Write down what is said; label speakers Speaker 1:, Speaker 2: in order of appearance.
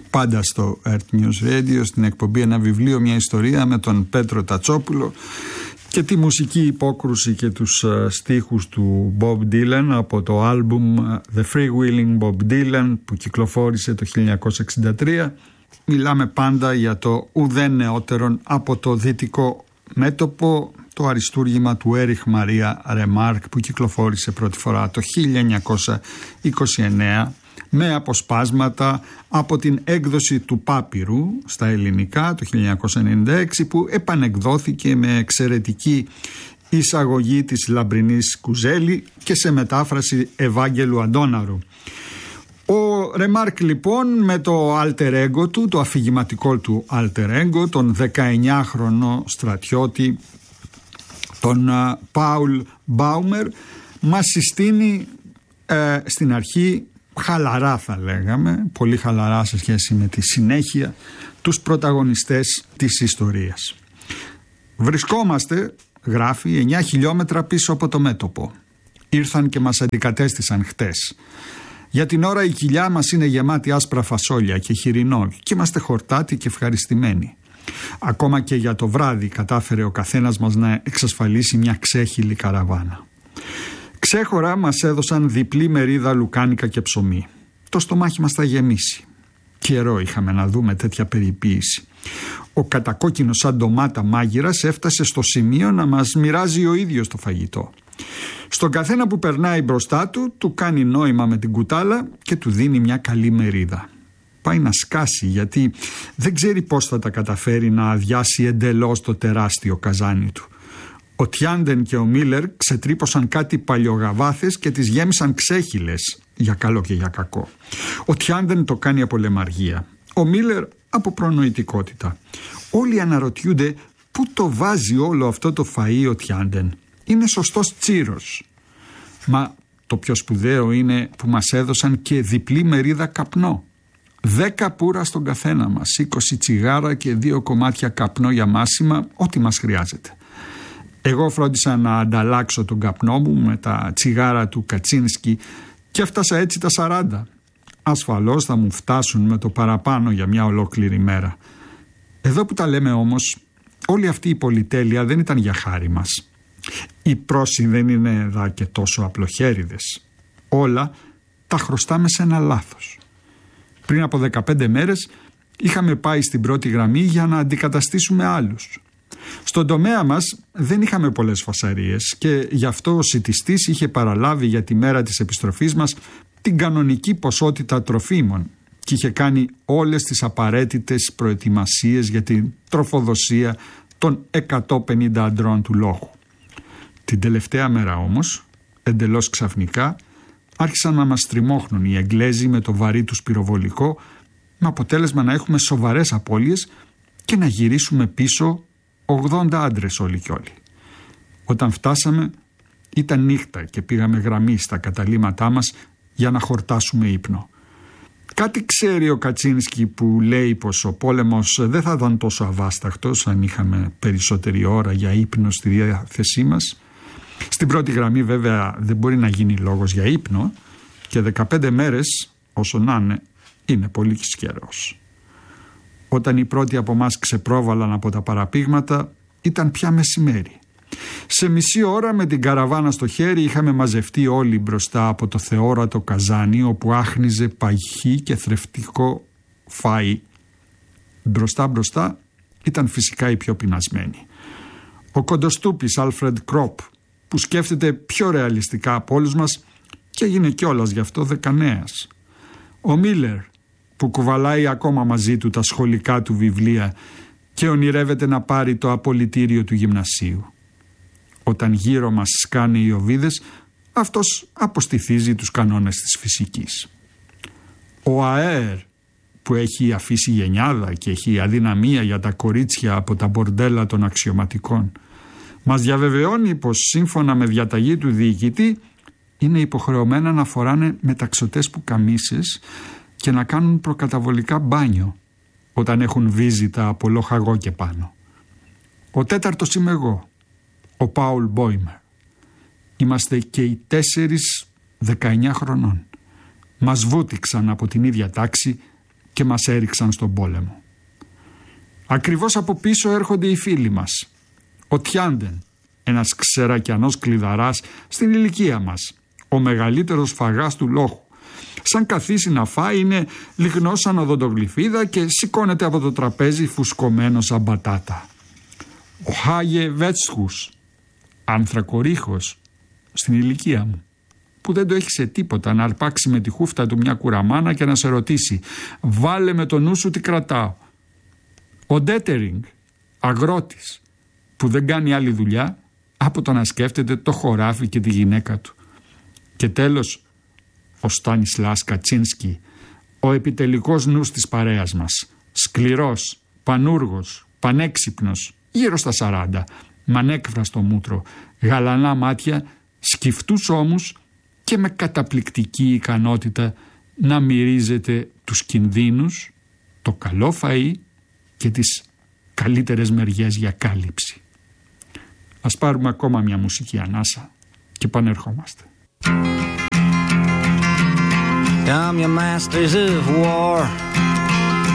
Speaker 1: πάντα στο Earth News Radio, στην εκπομπή Ένα βιβλίο, μια ιστορία, με τον Πέτρο Τατσόπουλο, και τη μουσική υπόκρουση και τους στίχους του Bob Dylan από το άλμπουμ The Freewheeling Bob Dylan που κυκλοφόρησε το 1963. Μιλάμε πάντα για το ουδέν νεότερον από το δυτικό μέτωπο, το αριστούργημα του Έριχ Μαρία Ρεμάρκ που κυκλοφόρησε πρώτη φορά το 1929 με αποσπάσματα από την έκδοση του Πάπυρου στα ελληνικά το 1996, που επανεκδόθηκε με εξαιρετική εισαγωγή της Λαμπρινής Κουζέλη και σε μετάφραση Ευάγγελου Αντώναρου. Ο Ρεμάρκ λοιπόν με το alter ego του, το αφηγηματικό του alter ego, τον 19χρονο στρατιώτη, τον Πάουλ Μπάουμερ, μας συστήνει στην αρχή χαλαρά, θα λέγαμε, πολύ χαλαρά σε σχέση με τη συνέχεια, τους πρωταγωνιστές της ιστορίας. Βρισκόμαστε, γράφει, 9 χιλιόμετρα πίσω από το μέτωπο. Ήρθαν και μας αντικατέστησαν χτες. Για την ώρα η κοιλιά μας είναι γεμάτη άσπρα φασόλια και χοιρινό και είμαστε χορτάτοι και ευχαριστημένοι. Ακόμα και για το βράδυ κατάφερε ο καθένας μας να εξασφαλίσει μια ξέχυλη καραβάνα. Ξέχωρα μας έδωσαν διπλή μερίδα λουκάνικα και ψωμί. Το στομάχι μας θα γεμίσει. Καιρό είχαμε να δούμε τέτοια περιποίηση. Ο κατακόκκινος σαν ντομάτα μάγειρας έφτασε στο σημείο να μας μοιράζει ο ίδιος το φαγητό. Στον καθένα που περνάει μπροστά του, του κάνει νόημα με την κουτάλα και του δίνει μια καλή μερίδα. Πάει να σκάσει, γιατί δεν ξέρει πώς θα τα καταφέρει να αδειάσει εντελώς το τεράστιο καζάνι του. Ο Τιάντεν και ο Μίλερ ξετρύπωσαν κάτι παλιογαβάθες και τις γέμισαν ξέχυλες, για καλό και για κακό. Ο Τιάντεν το κάνει από λεμαργία, ο Μίλερ από προνοητικότητα. Όλοι αναρωτιούνται πού το βάζει όλο αυτό το φαΐ ο Τιάντεν. Είναι σωστός τσίρος. Μα το πιο σπουδαίο είναι που μας έδωσαν και διπλή μερίδα καπνό. 10 πουρα στον καθένα μας, 20 τσιγάρα και 2 κομμάτια καπνό για μάσιμα, ό,τι μας χρειάζεται. Εγώ φρόντισα να ανταλλάξω τον καπνό μου με τα τσιγάρα του Κατσίνσκι και έφτασα έτσι τα 40. Ασφαλώς θα μου φτάσουν με το παραπάνω για μια ολόκληρη μέρα. Εδώ που τα λέμε όμως, όλη αυτή η πολυτέλεια δεν ήταν για χάρη μας. Οι πρόσοι δεν είναι εδώ και τόσο απλοχέριδες. Όλα τα χρωστάμε σε ένα λάθος. Πριν από 15 μέρες είχαμε πάει στην πρώτη γραμμή για να αντικαταστήσουμε άλλους. Στον τομέα μας δεν είχαμε πολλές φασαρίες και γι' αυτό ο σιτιστής είχε παραλάβει για τη μέρα της επιστροφής μας την κανονική ποσότητα τροφίμων και είχε κάνει όλες τις απαραίτητες προετοιμασίες για την τροφοδοσία των 150 αντρών του λόγου. Την τελευταία μέρα όμως, εντελώς ξαφνικά, άρχισαν να μας τριμώχνουν οι Εγγλέζοι με το βαρύ τους πυροβολικό, με αποτέλεσμα να έχουμε σοβαρές απώλειες και να γυρίσουμε πίσω 80 άντρες όλοι κι όλοι. Όταν φτάσαμε ήταν νύχτα και πήγαμε γραμμή στα καταλύματά μας για να χορτάσουμε ύπνο. Κάτι ξέρει ο Κατσίνσκι που λέει πως ο πόλεμος δεν θα ήταν τόσο αβάσταχτος αν είχαμε περισσότερη ώρα για ύπνο στη διάθεσή μας. Στην πρώτη γραμμή βέβαια δεν μπορεί να γίνει λόγος για ύπνο και 15 μέρες όσο να είναι πολύ καιρός. Όταν οι πρώτοι από μας ξεπρόβαλαν από τα παραπήγματα ήταν πια μεσημέρι. Σε μισή ώρα με την καραβάνα στο χέρι είχαμε μαζευτεί όλοι μπροστά από το θεόρατο καζάνι όπου άχνιζε παχύ και θρεφτικό φαΐ. Μπροστά ήταν φυσικά οι πιο πεινασμένοι. Ο κοντοστούπης Άλφρεντ Κρόπ που σκέφτεται πιο ρεαλιστικά από όλους μας και έγινε κιόλας γι' αυτό δεκανέας. Ο Μίλερ που κουβαλάει ακόμα μαζί του τα σχολικά του βιβλία και ονειρεύεται να πάρει το απολυτήριο του γυμνασίου. Όταν γύρω μας σκάνε οι οβίδες, αυτός αποστηθίζει τους κανόνες της φυσικής. Ο Αέρ που έχει αφήσει γενιάδα και έχει αδυναμία για τα κορίτσια από τα μπορντέλα των αξιωματικών, μας διαβεβαιώνει πως σύμφωνα με διαταγή του διοικητή είναι υποχρεωμένα να φοράνε μεταξωτές πουκαμίσες και να κάνουν προκαταβολικά μπάνιο όταν έχουν βίζιτα από λοχαγό και πάνω. Ο τέταρτος είμαι εγώ, ο Πάουλ Μπόιμερ. Είμαστε και οι 4 19 χρονών. Μας βούτυξαν από την ίδια τάξη και μας έριξαν στον πόλεμο. Ακριβώς από πίσω έρχονται οι φίλοι μας. Ο Τιάντεν, ένας ξερακιανός κλειδαράς στην ηλικία μας, ο μεγαλύτερος φαγάς του λόχου. Σαν καθίσει να φάει είναι λιγνός σαν οδοντογλυφίδα και σηκώνεται από το τραπέζι φουσκωμένο σαν μπατάτα. Ο Χάγε Βέτσχους, άνθρακορίχος στην ηλικία μου, που δεν το έχει σε τίποτα να αρπάξει με τη χούφτα του μια κουραμάνα και να σε ρωτήσει «Βάλε με το νου σου τι κρατάω». Ο Ντέτερινγκ, αγρότης, που δεν κάνει άλλη δουλειά από το να σκέφτεται το χωράφι και τη γυναίκα του. Και τέλος, ο Στάνισλας Κατσίνσκι, ο επιτελικός νους της παρέας μας, σκληρός, πανούργος, πανέξυπνος, γύρω στα 40, μανέκφραστο μούτρο, γαλανά μάτια, σκυφτούς ώμους και με καταπληκτική ικανότητα να μυρίζεται τους κινδύνους, το καλό φαΐ και τις καλύτερες μεριές για κάλυψη. Ας πάρουμε ακόμα μια μουσική ανάσα και επανερχόμαστε.
Speaker 2: Come, you masters of war,